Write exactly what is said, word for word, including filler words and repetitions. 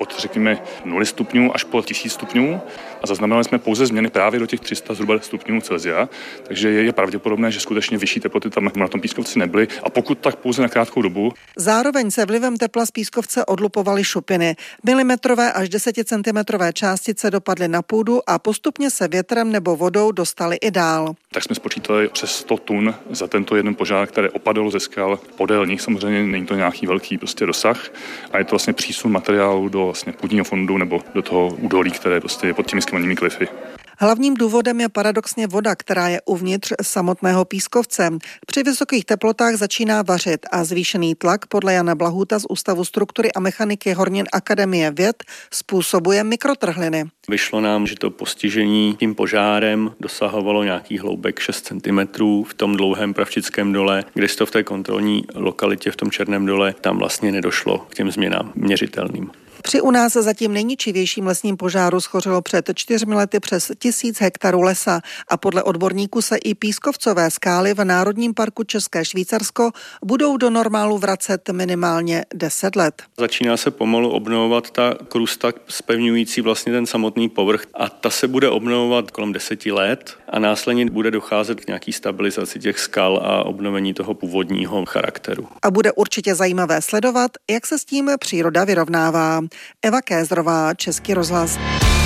od, řekněme, nula stupňů až po tisíc stupňů a zaznamenali jsme pouze změny právě do těch tři sta zhruba stupňů Celsia, takže je, je pravděpodobné, že skutečně vyšší teploty tam na tom pískovci nebyly a pokud tak pouze na krátkou dobu. Zároveň se vlivem tepla z pískovce odlupovaly šupiny. Milimetrové až deseticentimetrové částice dopadly na půdu a postupně se větrem nebo vodou dostaly i dál. Tak jsme spočítali přes sto tun za tento jeden požár, které opadalo ze skal podél nich. Samozřejmě není to nějaký velký prostě dosah a je to vlastně přísun materiálu do vlastně půdního fondu nebo do toho údolí, které prostě je pod těmi skalními klify. Hlavním důvodem je paradoxně voda, která je uvnitř samotného pískovce. Při vysokých teplotách začíná vařit a zvýšený tlak podle Jana Blahuta z Ústavu struktury a mechaniky Hornin Akademie věd způsobuje mikrotrhliny. Vyšlo nám, že to postižení tím požárem dosahovalo nějakých hloubek šest centimetrů v tom dlouhém Pravčickém dole, kdežto v té kontrolní lokalitě v tom Černém dole tam vlastně nedošlo k těm změnám měřitelným. Při u nás zatím nejničivějším lesním požáru schořelo před čtyřmi lety přes tisíc hektarů lesa a podle odborníků se i pískovcové skály v Národním parku České Švýcarsko budou do normálu vracet minimálně deset let. Začíná se pomalu obnovovat ta krusta zpevňující vlastně ten samotný povrch a ta se bude obnovovat kolem deseti let a následně bude docházet k nějaký stabilizaci těch skal a obnovení toho původního charakteru. A bude určitě zajímavé sledovat, jak se s tím příroda vyrovnává. Eva Kézrová, Český rozhlas.